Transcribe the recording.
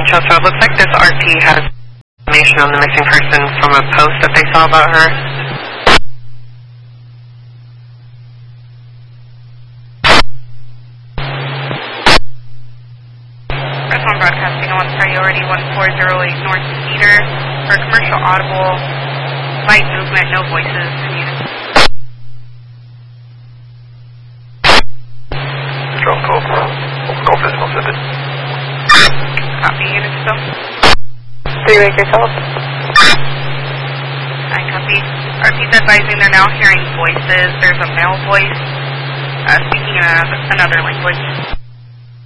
Winchester. It looks like this RT has information on the missing person from a post that they saw about her. Press 1 broadcasting on priority 1408 North Cedar for commercial audible, light movement, no voices in unit. Drone call. Golf Decimal 7. Copy, unit still. 3 yourself. I copy. RP's advising they're now hearing voices. There's a male voice speaking in another language.